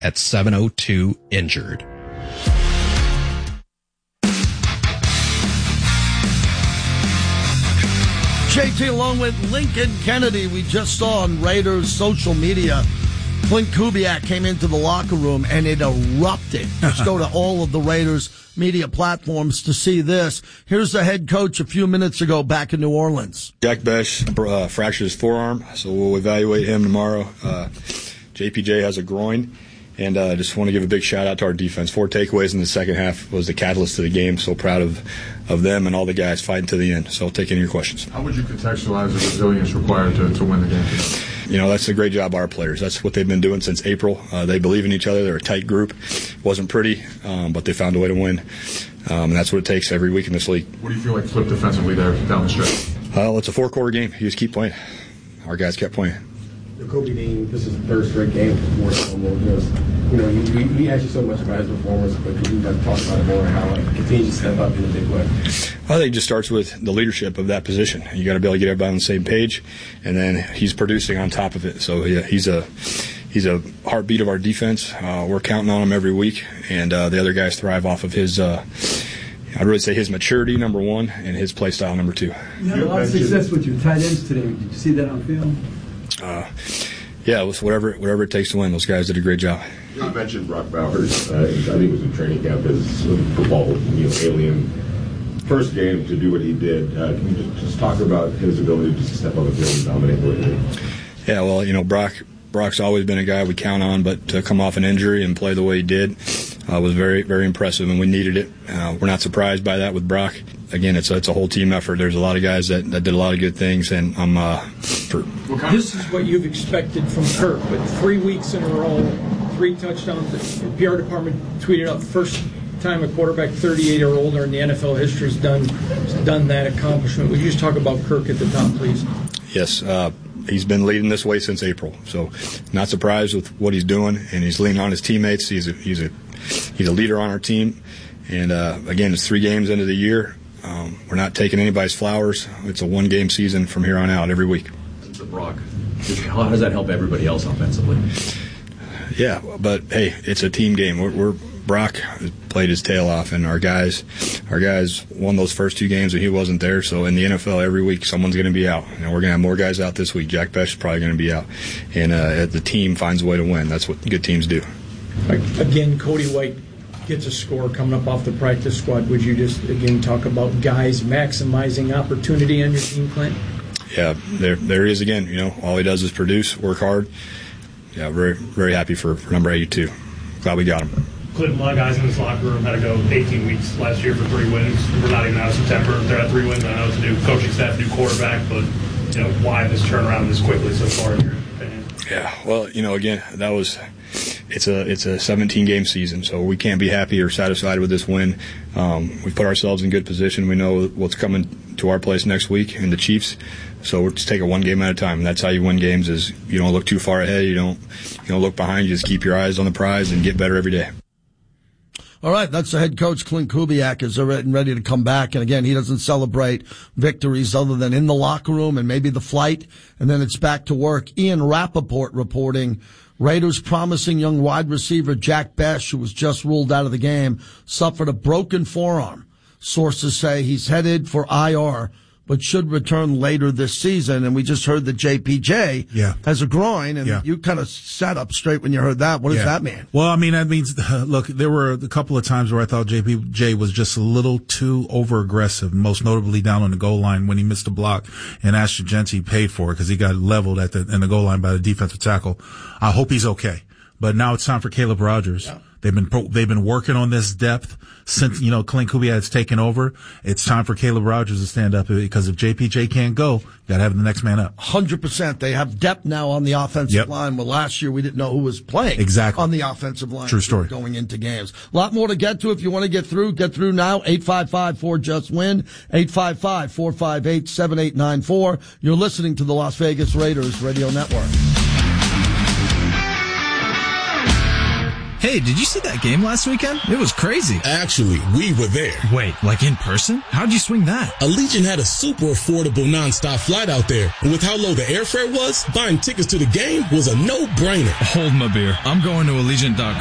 at 702-INJURED. JT along with Lincoln Kennedy. We just saw on Raiders social media, Clint Kubiak came into the locker room and it erupted. Just go to all of the Raiders media platforms to see this. Here's the head coach a few minutes ago back in New Orleans. Jack Bech fractured his forearm, so we'll evaluate him tomorrow. JPJ has a groin. And I just want to give a big shout out to our defense. 4 takeaways in the second half was the catalyst to the game. So proud of them and all the guys fighting to the end. So I'll take any of your questions. How would you contextualize the resilience required to win the game today? You know, that's a great job by our players. That's what they've been doing since April. They believe in each other. They're a tight group. It wasn't pretty, but they found a way to win. And that's what it takes every week in this league. What do you feel like flipped defensively there down the stretch? Well, it's a 4-quarter game. You just keep playing. Our guys kept playing. Kobe Dean, this is the third straight game for he asked you so much about his performance, but you got to talk about it more and how it continues to step up in a big way. I think it just starts with the leadership of that position. You got to be able to get everybody on the same page, and then he's producing on top of it. So yeah, he's a heartbeat of our defense. We're counting on him every week, and the other guys thrive off of his. I'd really say his maturity, number one, and his play style, number two. You had a lot of success with your tight ends today. Did you see that on film? Yeah, it was whatever it takes to win. Those guys did a great job. You mentioned Brock Bowers. I think it was in training camp as a football alien. First game to do what he did. Can you just talk about his ability to step on the field and dominate the way he did? Yeah, well, Brock's always been a guy we count on, but to come off an injury and play the way he did was very, very impressive, and we needed it. We're not surprised by that with Brock. Again, it's a whole team effort. There's a lot of guys that did a lot of good things, and This is what you've expected from Kirk, but 3 weeks in a row, 3 touchdowns. The PR department tweeted out first time a quarterback 38 or older in the NFL history has done that accomplishment. Would you just talk about Kirk at the top, please? Yes, he's been leading this way since April, so not surprised with what he's doing, and he's leaning on his teammates. He's a leader on our team, and again, it's 3 games into the year. We're not taking anybody's flowers. It's a 1-game season from here on out every week. Brock, how does that help everybody else offensively? Yeah, but hey, it's a team game. Brock played his tail off, and our guys won those first 2 games and he wasn't there. So in the NFL, every week someone's going to be out. We're going to have more guys out this week. Jack Bech is probably going to be out, and the team finds a way to win. That's what good teams do. Again, Cody White gets a score coming up off the practice squad. Would you just again talk about guys maximizing opportunity on your team, Clint? Yeah, there he is again. All he does is produce, work hard. Yeah, very, very happy for number 82. Glad we got him. Clint, a lot of guys in this locker room had to go 18 weeks last year for 3 wins. We're not even out of September. They're at 3 wins. I know it's a new coaching staff, new quarterback, but why this turnaround this quickly so far, in your opinion? Yeah, well, again, it's a 17-game season, so we can't be happy or satisfied with this win. We put ourselves in good position. We know what's coming to our place next week in the Chiefs, so we'll just take it 1 game at a time. And that's how you win games: is you don't look too far ahead, you don't look behind, you just keep your eyes on the prize and get better every day. All right, that's the head coach, Clint Kubiak, is ready to come back. And again, he doesn't celebrate victories other than in the locker room and maybe the flight, and then it's back to work. Ian Rappaport reporting, Raiders' promising young wide receiver Jack Bech, who was just ruled out of the game, suffered a broken forearm. Sources say he's headed for IR, but should return later this season. And we just heard that JPJ has a groin, and you kind of sat up straight when you heard that. What does that mean? Well, I mean, that means, look, there were a couple of times where I thought JPJ was just a little too over-aggressive, most notably down on the goal line when he missed a block, and Ashton Genty paid for it because he got leveled in the goal line by the defensive tackle. I hope he's okay. But now it's time for Caleb Rogers. Yeah. They've been working on this depth since, Clint Kubiak has taken over. It's time for Caleb Rogers to stand up, because if JPJ can't go, you gotta have the next man up. 100%. They have depth now on the offensive line. Well, last year we didn't know who was playing on the offensive line. True story. Going into games. A lot more to get to. If you want to get through now. 855-4JUST-WIN. 855-458-7894. You're listening to the Las Vegas Raiders Radio Network. Hey, did you see that game last weekend? It was crazy. Actually, we were there. Wait, like in person? How'd you swing that? Allegiant had a super affordable nonstop flight out there. And with how low the airfare was, buying tickets to the game was a no-brainer. Hold my beer. I'm going to Allegiant.com.